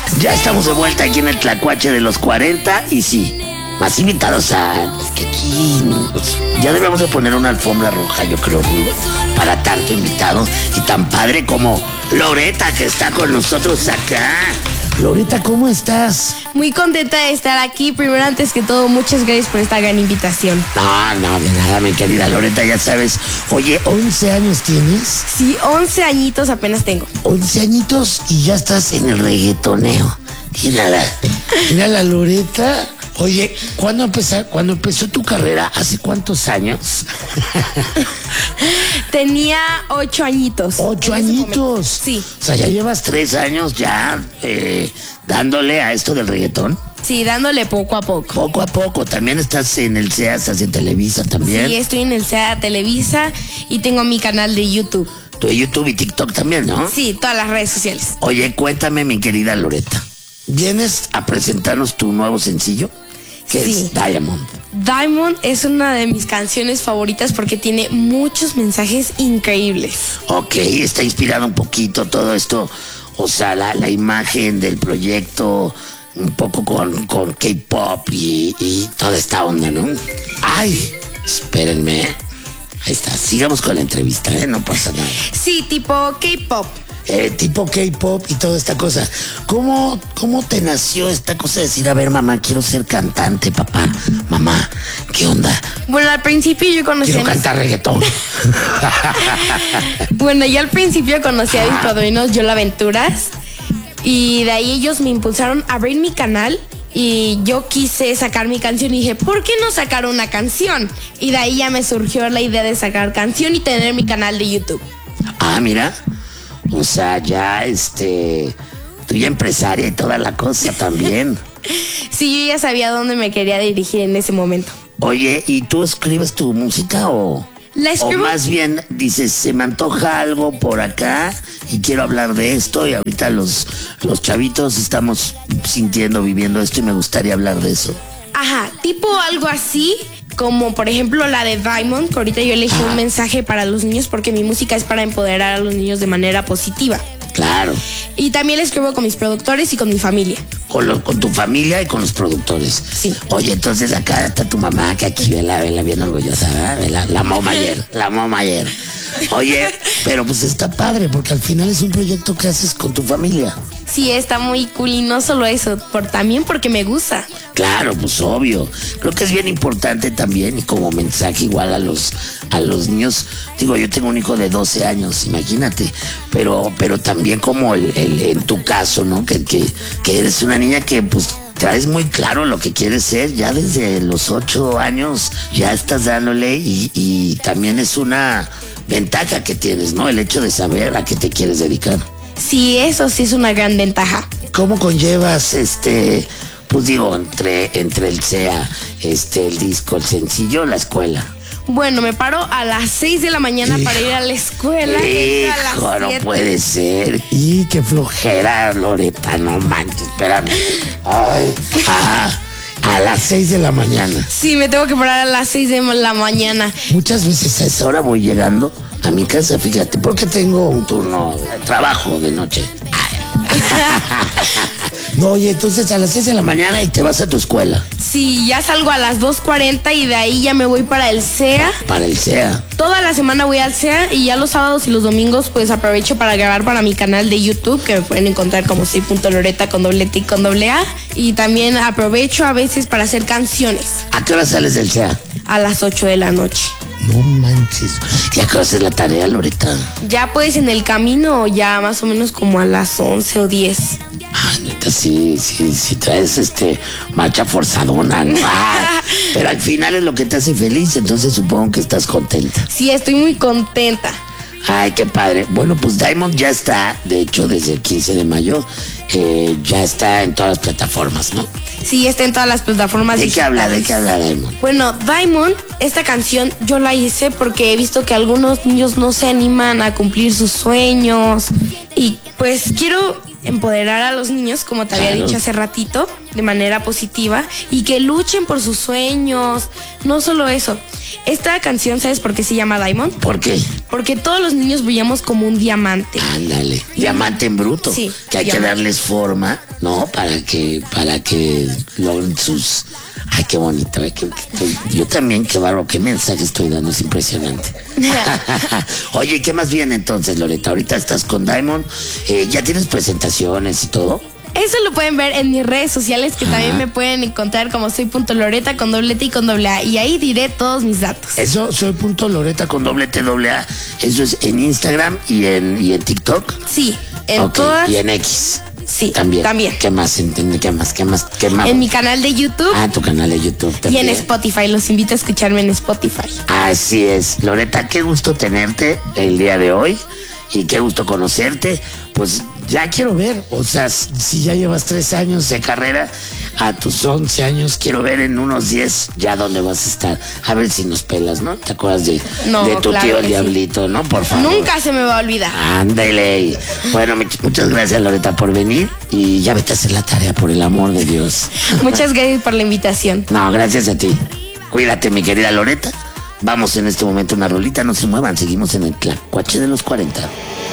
Ya estamos de vuelta aquí en el Tlacuache de los 40 y sí, más invitados a... Es que aquí pues, ya debemos de poner una alfombra roja, yo creo, para tanto invitado y tan padre como Loreta, que está con nosotros acá. Loreta, ¿cómo estás? Muy contenta de estar aquí. Primero, antes que todo, muchas gracias por esta gran invitación. No, de nada, mi querida Loreta, ya sabes. Oye, ¿11 años tienes? Sí, 11 añitos apenas tengo. 11 añitos y ya estás en el reggaetoneo. Mira la Loreta. Oye, ¿cuándo empezó tu carrera? ¿Hace cuántos años? Tenía 8 añitos. 8 añitos. Sí. O sea, ya llevas 3 años ya dándole a esto del reggaetón. Sí, dándole poco a poco. Poco a poco. También estás en el CEA, estás en Televisa también. Sí, estoy en el CEA Televisa y tengo mi canal de YouTube. Tu YouTube y TikTok también, ¿no? Sí, todas las redes sociales. Oye, cuéntame, mi querida Loreta. ¿Vienes a presentarnos tu nuevo sencillo? ¿Qué es Diamond? Diamond es una de mis canciones favoritas porque tiene muchos mensajes increíbles. Ok, está inspirado un poquito todo esto, o sea, la imagen del proyecto, un poco con K-pop y toda esta onda, ¿no? Ay, espérenme. Ahí está, sigamos con la entrevista, no pasa nada. Sí, tipo K-pop. Tipo K-pop y toda esta cosa. ¿Cómo te nació esta cosa de decir, a ver, mamá, quiero ser cantante, papá, mamá, ¿qué onda? Bueno, al principio yo conocí Quiero cantar reggaetón. Bueno, yo al principio conocí a mis padrinos Yola Aventuras y de ahí ellos me impulsaron a abrir mi canal y yo quise sacar mi canción y dije, ¿por qué no sacar una canción? Y de ahí ya me surgió la idea de sacar canción y tener mi canal de YouTube. Ah, mira. O sea, ya tú ya empresaria y toda la cosa también. Sí, yo ya sabía dónde me quería dirigir en ese momento. Oye, ¿y tú escribes tu música o...? La escribo. O más bien dices, se me antoja algo por acá y quiero hablar de esto y ahorita los chavitos estamos sintiendo, viviendo esto y me gustaría hablar de eso. Ajá, tipo algo así, como por ejemplo la de Diamond, que ahorita yo elegí un mensaje para los niños porque mi música es para empoderar a los niños de manera positiva. Claro. Y también la escribo con mis productores y con mi familia. Con tu familia y con los productores. Sí. Oye, entonces acá está tu mamá, que aquí vela bien orgullosa, ¿verdad? La mamá ayer. Oye, pero pues está padre, porque al final es un proyecto que haces con tu familia. Sí, está muy cool y no solo eso, también porque me gusta. Claro, pues obvio. Creo que es bien importante también y como mensaje igual a los niños. Digo, yo tengo un hijo de 12 años, imagínate. Pero también como en tu caso, ¿no? Que eres una niña que pues traes muy claro lo que quieres ser. Ya desde los 8 años ya estás dándole y también es una ventaja que tienes, ¿no? El hecho de saber a qué te quieres dedicar. Sí, eso sí es una gran ventaja. ¿Cómo conllevas pues digo, entre el CEA, el disco, el sencillo, la escuela? Bueno, me paro a las 6 de la mañana para ir a la escuela. Hijo, no puede ser. Y qué flojera, Loreta, no manches, espérame. Ay, a las 6 de la mañana. Sí, me tengo que parar a las 6 de la mañana. Muchas veces a esa hora voy llegando a mi casa, fíjate, porque tengo un turno de trabajo de noche. No, oye, entonces a las 6 de la mañana y te vas a tu escuela. Sí, ya salgo a las 2:40 y de ahí ya me voy para el CEA. Para el CEA. Toda la semana voy al CEA y ya los sábados y los domingos pues aprovecho para grabar para mi canal de YouTube, que me pueden encontrar como soy.loreta con doble T con doble A. Y también aprovecho a veces para hacer canciones. ¿A qué hora sales del CEA? A las 8 de la noche. No manches. ¿Y a qué hora haces la tarea, Loreta? Ya pues en el camino, ya más o menos como a las 11 o 10. Ah, neta, sí traes marcha forzadona, ¿no? Pero al final es lo que te hace feliz, entonces supongo que estás contenta. Sí, estoy muy contenta. Ay, qué padre. Bueno, pues Diamond ya está, de hecho, desde el 15 de mayo, ya está en todas las plataformas, ¿no? Sí, está en todas las plataformas. ¿De qué habla Diamond? Bueno, Diamond, esta canción yo la hice porque he visto que algunos niños no se animan a cumplir sus sueños y pues quiero empoderar a los niños, como te había dicho hace ratito, de manera positiva, y que luchen por sus sueños. No solo eso. Esta canción, ¿sabes por qué se llama Diamond? ¿Por qué? Porque todos los niños brillamos como un diamante. Ándale, diamante en bruto. Sí, que hay que darles forma, ¿no? Para que logren sus... Ay, qué bonito. Yo también, qué barro, qué mensaje estoy dando, es impresionante. Oye, ¿qué más viene entonces, Loreta? Ahorita estás con Diamond, ¿ya tienes presentaciones y todo? Eso lo pueden ver en mis redes sociales, que también me pueden encontrar como soy.loreta con doble T y con doble A. Y ahí diré todos mis datos. Eso, soy.loreta con doble T, doble A. Eso es en Instagram y en TikTok. Sí, en todas. Y en X. Sí, también. ¿Qué más? ¿Qué más? En mi canal de YouTube. Tu canal de YouTube también. Y en Spotify. Los invito a escucharme en Spotify. Así es. Loreta, qué gusto tenerte el día de hoy. Y qué gusto conocerte. Pues ya quiero ver, o sea, si ya llevas 3 años de carrera, a tus 11 años, quiero ver en unos 10 ya dónde vas a estar. A ver si nos pelas, ¿no? ¿Te acuerdas de tu tío el Diablito, no? Por favor. Nunca se me va a olvidar. Ándale. Bueno, muchas gracias, Loreta, por venir. Y ya vete a hacer la tarea, por el amor de Dios. Muchas gracias por la invitación. No, gracias a ti. Cuídate, mi querida Loreta. Vamos en este momento a una rolita, no se muevan, seguimos en el Tlacuache de los 40.